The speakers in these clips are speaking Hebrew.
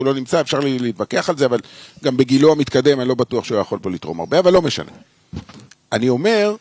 הוא לא נמצא, אפשר להתווכח על זה, אבל גם בגילו המתקדם, אני לא בטוח שהוא יכול פה לתרום הרבה, אבל לא משנה. אני אומר,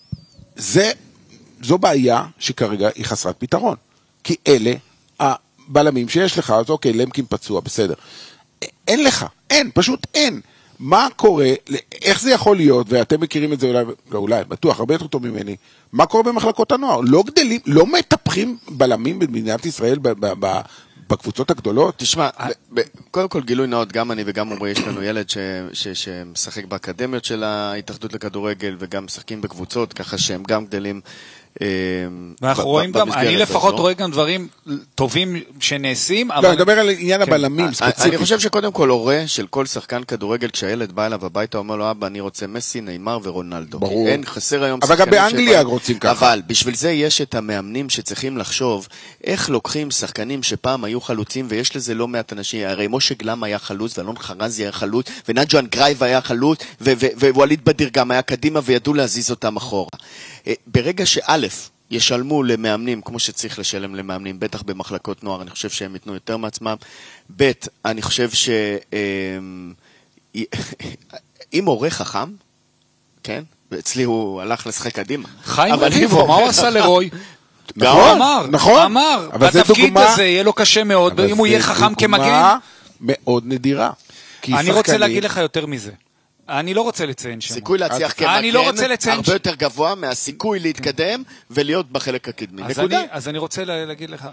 זו בעיה שכרגע היא חסרת פתרון. כי אלה הבלמים שיש לך, אז אוקיי, למקין פצוע, בסדר. אין לך, אין, פשוט אין. מה קורה, איך זה יכול להיות, ואתם מכירים את זה אולי, בטוח, הרבה יותר טוב ממני, מה קורה במחלקות הנוער? לא גדלים, לא מטפחים בלמים במדינת ישראל בקבוצות הגדולות? תשמע, קודם כל גילוי נאות, גם אני וגם עומרי, יש לנו ילד שמשחק באקדמיות של ההתאחדות לכדורגל, וגם משחקים בקבוצות, ככה שהם גם גדלים ואנחנו רואים גם, אני לפחות רואה גם דברים טובים שנעשים. לא, אני מדבר על עניין הבלמים ספציפית. אני חושב שקודם כל הורה של כל שחקן כדורגל, כשהילד בא אליו הביתה, אומר לו, אבא, אני רוצה מסי, ניימר ורונלדו. ברור. אין, חסר היום אבל גם באנגליה רוצים ככה. אבל בשביל זה יש את המאמנים שצריכים לחשוב איך לוקחים שחקנים שפעם היו חלוצים, ויש לזה לא מעט אנשים, הרי משה גלם היה חלוץ, ואלון חרזי היה חלוץ, ונג'ואן גרייב היה חלוץ, ווליד בדיר גם היה קדימה, וידעו להזיז אותם אחורה. ברגע שא' ישלמו למאמנים כמו שצריך לשלם למאמנים, בטח במחלקות נוער, אני חושב שהם ייתנו יותר מעצמם. ב' אני חושב אם הורה חכם, כן? ואצלי הוא הלך לשחק קדימה. חיים רביבו, מה הוא עשה לרוי? נכון, אמר, בתפקיד הזה יהיה לו קשה מאוד, אם הוא יהיה חכם כמגן. אבל זה דוגמה מאוד נדירה. אני רוצה להגיד לך יותר מזה. אני לא רוצה לציין שם. סיכוי להצליח כמגן הרבה יותר גבוה מהסיכוי להתקדם ולהיות בחלק הקדמי. נקודה. אז אני רוצה להגיד לך,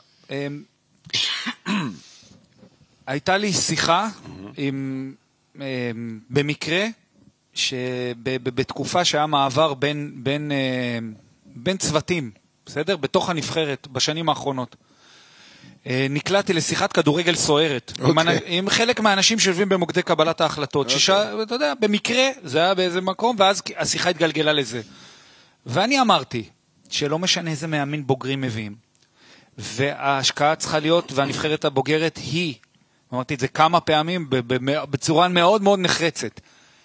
הייתה לי שיחה במקרה, בתקופה שהיה מעבר בין צוותים, בסדר? בתוך הנבחרת, בשנים האחרונות. נקלעתי לשיחת כדורגל סוערת, עם חלק מהאנשים שיושבים במוקדי קבלת ההחלטות, אתה יודע, במקרה, זה היה באיזה מקום, ואז השיחה התגלגלה לזה. ואני אמרתי, שלא משנה איזה מאמין בוגרים מביאים, וההשקעה צריכה להיות, והנבחרת הבוגרת היא, אמרתי את זה כמה פעמים, בצורה מאוד מאוד נחרצת,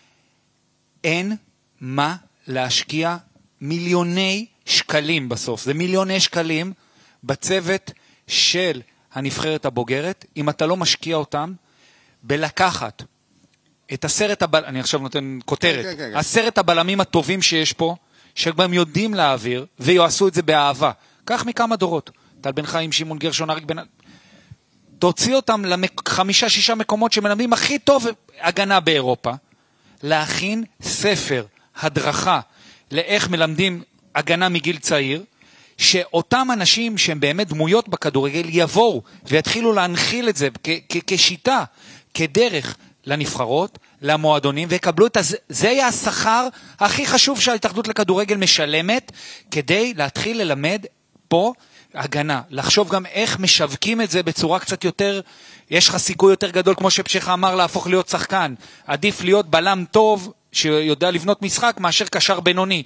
אין מה להשקיע מיליוני שקלים בסוף, זה מיליוני שקלים בצוות של הנבחרת הבוגרת, אם אתה לא משקיע אותם, בלקחת את אני עכשיו נותן כותרת, 10 הבלמים הטובים שיש פה, שגם יודעים להעביר, ויעשו את זה באהבה. כך מכמה דורות. טל בן חיים, שמעון גרשון, אריק בן... תוציא אותם ל5-6 מקומות שמלמדים הכי טוב הגנה באירופה, להכין ספר, הדרכה, לאיך מלמדים הגנה מגיל צעיר, שאותם אנשים שהם באמת דמויות בכדורגל יבואו ויתחילו להנחיל את זה כשיטה, כדרך לנבחרות, למועדונים, ויקבלו את זה יהיה השכר הכי חשוב שההתאחדות לכדורגל משלמת, כדי להתחיל ללמד פה הגנה, לחשוב גם איך משווקים את זה בצורה קצת יותר, יש לך סיכוי יותר גדול, כמו שפשך אמר, להפוך להיות שחקן, עדיף להיות בלם טוב, שיודע לבנות משחק, מאשר קשר בינוני.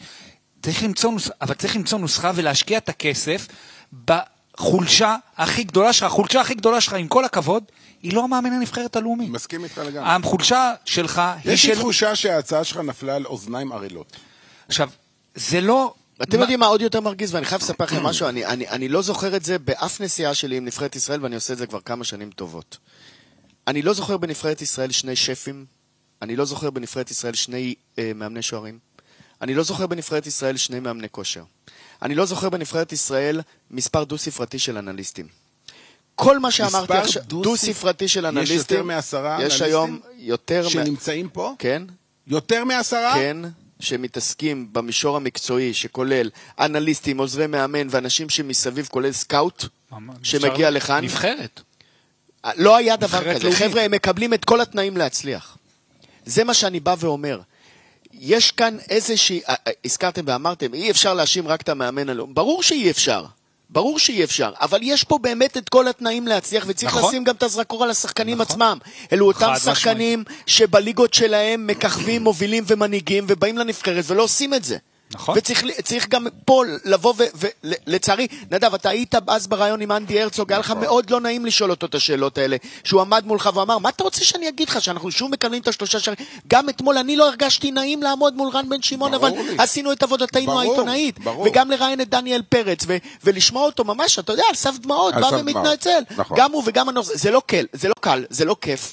אבל צריך למצוא נוסחה ולהשקיע את הכסף בחולשה הכי גדולה שלך. החולשה הכי גדולה שלך, עם כל הכבוד, היא לא המאמן הנבחרת הלאומי. מסכים איתך לגמרי. החולשה שלך היא יש לי תחושה שההצעה שלך נפלה על אוזניים ערלות. עכשיו, זה לא... אתם יודעים מה עוד יותר מרגיז, ואני חייב לספר לכם משהו, אני לא זוכר את זה באף נסיעה שלי עם נבחרת ישראל, ואני עושה את זה כבר כמה שנים טובות. אני לא זוכר בנבחרת ישראל 2 שפים, אני לא זוכר בנבחרת ישראל 2 מאמני שוערים, אני לא זוכר בנבחרת ישראל 2 מאמני כושר. אני לא זוכר בנבחרת ישראל מספר דו-ספרתי של אנליסטים. כל מה שאמרתי עכשיו, דו-ספרתי של אנליסטים, יש יותר מ10 יש היום יותר שנמצאים פה? כן. יותר מ10? כן, שמתעסקים במישור המקצועי, שכולל אנליסטים, עוזרי מאמן, ואנשים שמסביב, כולל סקאוט, שמגיע לכאן. נבחרת. לא היה דבר כזה. חבר'ה, הם מקבלים את כל התנאים להצליח. זה מה שאני בא ואומר. יש כאן איזושהי, הזכרתם ואמרתם, אי אפשר להאשים רק את המאמן הלאומי. ברור שאי אפשר. ברור שאי אפשר, אבל יש פה באמת את כל התנאים להצליח, וצריך לשים גם את הזרקור על השחקנים עצמם. אלו אותם שחקנים שבליגות שלהם מככבים, מובילים ומנהיגים, ובאים לנבחרת ולא עושים את זה. נכון. וצריך גם פה לבוא ולצערי, נדב, אתה היית אז ברעיון עם אנדי הרצוג, היה לך מאוד לא נעים לשאול אותו את השאלות האלה, שהוא עמד מולך ואמר, מה אתה רוצה שאני אגיד לך, שאנחנו שוב מקבלים את השלושה שערים? גם אתמול אני לא הרגשתי נעים לעמוד מול רן בן שמעון, אבל עשינו את עבודתנו העיתונאית, וגם לראיין את דניאל פרץ, ולשמוע אותו ממש, אתה יודע, על סף דמעות, בא ומתנצל. גם הוא וגם הנושא, זה לא קל, זה לא כיף.